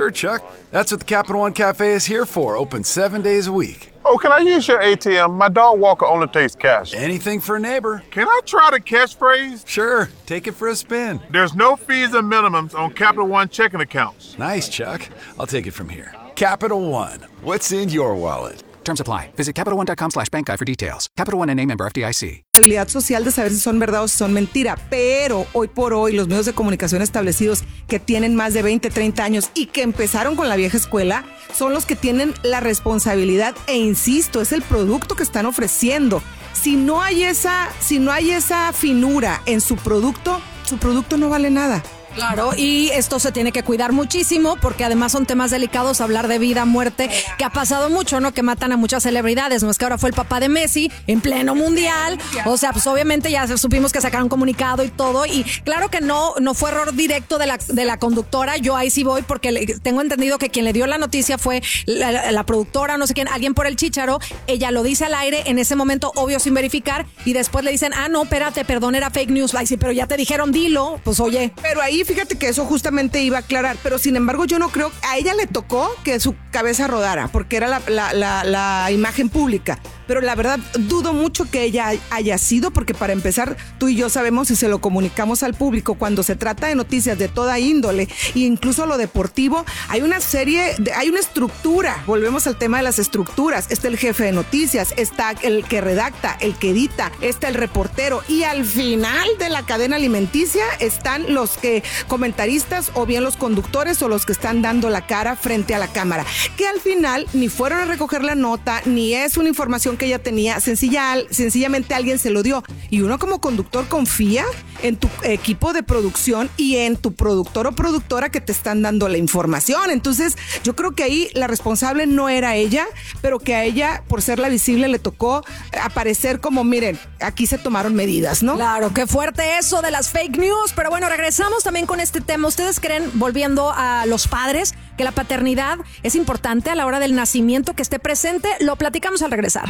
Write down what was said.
Sure, Chuck. That's what the Capital One Cafe is here for. Open 7 days a week. Oh, can I use your ATM? My dog Walker only takes cash. Anything for a neighbor. Can I try the catchphrase? Sure, take it for a spin. There's no fees and minimums on Capital One checking accounts. Nice, Chuck. I'll take it from here. Capital One. What's in your wallet? Terms apply. Visit CapitalOne.com/bankguide for details. Capital One N.A. member FDIC. Responsabilidad social de saber si son verdad o si son mentira, pero hoy por hoy los medios de comunicación establecidos que tienen más de 20, 30 años y que empezaron con la vieja escuela son los que tienen la responsabilidad e insisto, es el producto que están ofreciendo. Si no hay esa finura en su producto no vale nada. Claro, y esto se tiene que cuidar muchísimo porque además son temas delicados, hablar de vida, muerte, que ha pasado mucho, ¿no? Que matan a muchas celebridades, no es que ahora fue el papá de Messi en pleno mundial, o sea, pues obviamente ya supimos que sacaron comunicado y todo, y claro que no fue error directo de la conductora, yo ahí sí voy porque tengo entendido que quien le dio la noticia fue la productora, no sé quién, alguien por el chícharo, ella lo dice al aire en ese momento, obvio sin verificar, y después le dicen, no, espérate, perdón, era fake news, ay sí, pero ya te dijeron, dilo, pues oye. Pero ahí fíjate que eso justamente iba a aclarar, pero sin embargo yo no creo, a ella le tocó que su cabeza rodara, porque era la imagen pública, pero la verdad dudo mucho que ella haya sido, porque para empezar tú y yo sabemos y se lo comunicamos al público, cuando se trata de noticias de toda índole, e incluso lo deportivo, hay una estructura, volvemos al tema de las estructuras, está el jefe de noticias, está el que redacta, el que edita, está el reportero, y al final de la cadena alimenticia están los que comentaristas o bien los conductores o los que están dando la cara frente a la cámara, que al final ni fueron a recoger la nota, ni es una información que ella tenía, sencillamente alguien se lo dio, y uno como conductor confía en tu equipo de producción y en tu productor o productora que te están dando la información. Entonces yo creo que ahí la responsable no era ella, pero que a ella, por ser la visible, le tocó aparecer como, miren, aquí se tomaron medidas, ¿no? Claro, qué fuerte eso de las fake news, pero bueno, regresamos también con este tema. ¿Ustedes creen, volviendo a los padres, que la paternidad es importante a la hora del nacimiento, que esté presente? Lo platicamos al regresar.